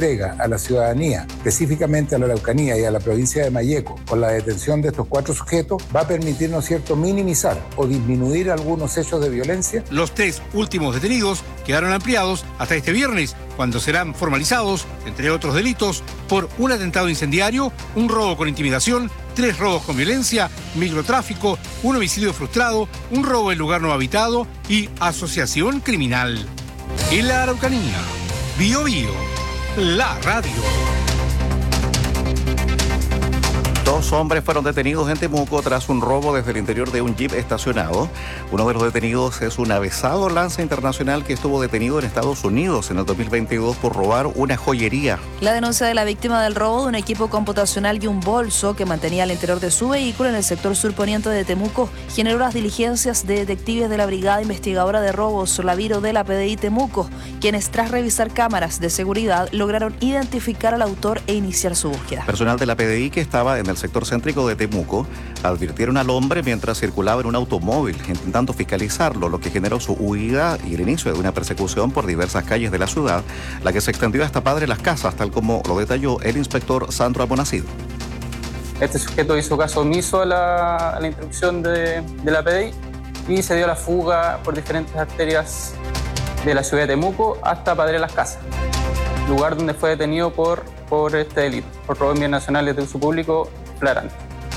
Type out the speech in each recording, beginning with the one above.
entrega a la ciudadanía, específicamente a la Araucanía y a la provincia de Malleco, con la detención de estos 4 sujetos, va a permitir, ¿no es cierto?, minimizar o disminuir algunos hechos de violencia. Los 3 últimos detenidos quedaron ampliados hasta este viernes, cuando serán formalizados, entre otros delitos, por un atentado incendiario, un robo con intimidación, 3 robos con violencia, microtráfico, un homicidio frustrado, un robo en lugar no habitado y asociación criminal. En la Araucanía, Bío Bío, la radio. 2 hombres fueron detenidos en Temuco tras un robo desde el interior de un jeep estacionado. Uno de los detenidos es un avezado lanza internacional que estuvo detenido en Estados Unidos en el 2022 por robar una joyería. La denuncia de la víctima del robo de un equipo computacional y un bolso que mantenía al interior de su vehículo en el sector surponiente de Temuco generó las diligencias de detectives de la Brigada Investigadora de Robos, la Viro de la PDI Temuco, quienes tras revisar cámaras de seguridad lograron identificar al autor e iniciar su búsqueda. Personal de la PDI que estaba en el sector céntrico de Temuco advirtieron al hombre mientras circulaba en un automóvil intentando fiscalizarlo, lo que generó su huida y el inicio de una persecución por diversas calles de la ciudad, la que se extendió hasta Padre Las Casas, tal como lo detalló el inspector Sandro Amonacid. Este sujeto hizo caso omiso a la instrucción de la PDI y se dio la fuga por diferentes arterias de la ciudad de Temuco hasta Padre Las Casas, lugar donde fue detenido por este delito, por robo en bienes nacionales de uso público flagrante.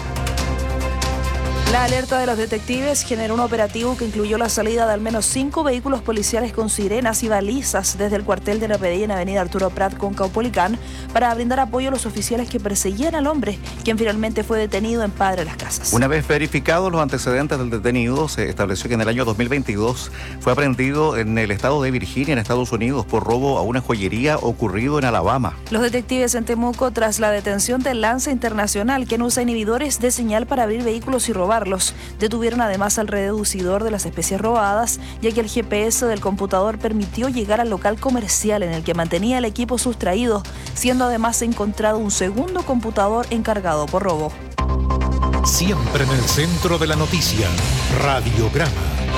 La alerta de los detectives generó un operativo que incluyó la salida de al menos 5 vehículos policiales con sirenas y balizas desde el cuartel de la PDI en Avenida Arturo Prat con Caupolicán para brindar apoyo a los oficiales que perseguían al hombre, quien finalmente fue detenido en Padre Las Casas. Una vez verificados los antecedentes del detenido, se estableció que en el año 2022 fue aprehendido en el estado de Virginia, en Estados Unidos, por robo a una joyería ocurrido en Alabama. Los detectives en Temuco, tras la detención del lanza internacional, quien usa inhibidores de señal para abrir vehículos y robarlos, detuvieron además al reducidor de las especies robadas, ya que el GPS del computador permitió llegar al local comercial en el que mantenía el equipo sustraído, siendo además encontrado un segundo computador encargado por robo. Siempre en el centro de la noticia, Radiograma.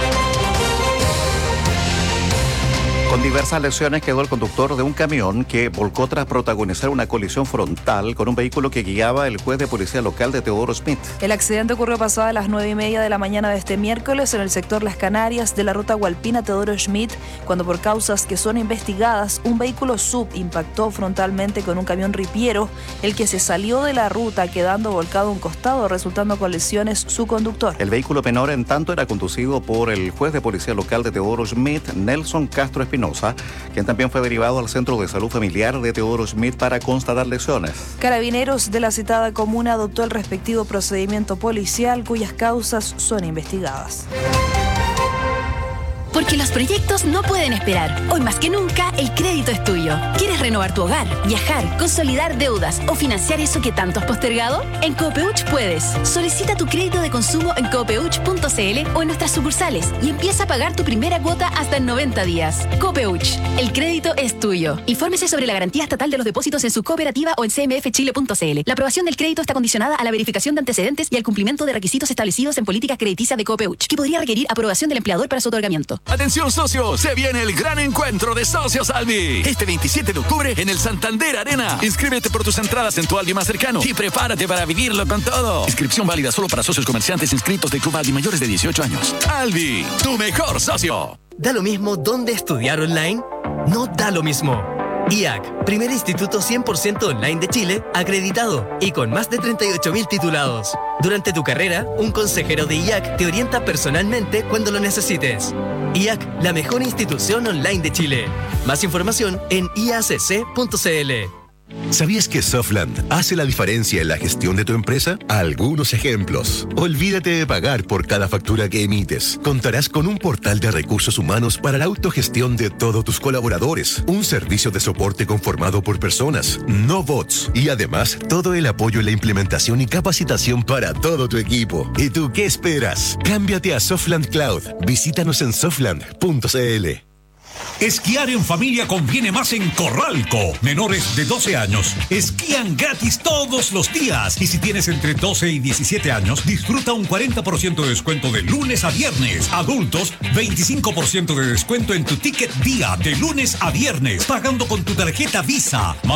Con diversas lesiones quedó el conductor de un camión que volcó tras protagonizar una colisión frontal con un vehículo que guiaba el juez de policía local de Teodoro Smith. El accidente ocurrió pasadas las 9:30 de la mañana de este miércoles en el sector Las Canarias de la ruta Hualpina Teodoro Schmidt, cuando por causas que son investigadas, un vehículo sub impactó frontalmente con un camión ripiero, el que se salió de la ruta quedando volcado a un costado, resultando con lesiones su conductor. El vehículo menor, en tanto, era conducido por el juez de policía local de Teodoro Schmidt, Nelson Castro Espinosa, quien también fue derivado al Centro de Salud Familiar de Teodoro Smith para constatar lesiones. Carabineros de la citada comuna adoptó el respectivo procedimiento policial, cuyas causas son investigadas. Porque los proyectos no pueden esperar. Hoy más que nunca, el crédito es tuyo. ¿Quieres renovar tu hogar, viajar, consolidar deudas o financiar eso que tanto has postergado? En Copeuch puedes. Solicita tu crédito de consumo en copeuch.cl o en nuestras sucursales y empieza a pagar tu primera cuota hasta en 90 días. Copeuch, el crédito es tuyo. Infórmese sobre la garantía estatal de los depósitos en su cooperativa o en cmfchile.cl. La aprobación del crédito está condicionada a la verificación de antecedentes y al cumplimiento de requisitos establecidos en políticas crediticias de Copeuch, que podría requerir aprobación del empleador para su otorgamiento. Atención socios, se viene el gran encuentro de socios Alvi. Este 27 de octubre en el Santander Arena. Inscríbete por tus entradas en tu Alvi más cercano y prepárate para vivirlo con todo. Inscripción válida solo para socios comerciantes inscritos de Club Alvi mayores de 18 años. Alvi, tu mejor socio. ¿Da lo mismo dónde estudiar online? No da lo mismo. IAC, primer instituto 100% online de Chile, acreditado y con más de 38.000 titulados. Durante tu carrera, un consejero de IAC te orienta personalmente cuando lo necesites. IAC, la mejor institución online de Chile. Más información en iacc.cl. ¿Sabías que Softland hace la diferencia en la gestión de tu empresa? Algunos ejemplos. Olvídate de pagar por cada factura que emites. Contarás con un portal de recursos humanos para la autogestión de todos tus colaboradores. Un servicio de soporte conformado por personas, no bots. Y además, todo el apoyo en la implementación y capacitación para todo tu equipo. ¿Y tú qué esperas? Cámbiate a Softland Cloud. Visítanos en softland.cl. Esquiar en familia conviene más en Corralco. Menores de 12 años esquían gratis todos los días. Y si tienes entre 12 y 17 años, disfruta un 40% de descuento de lunes a viernes. Adultos, 25% de descuento en tu ticket día de lunes a viernes, pagando con tu tarjeta Visa.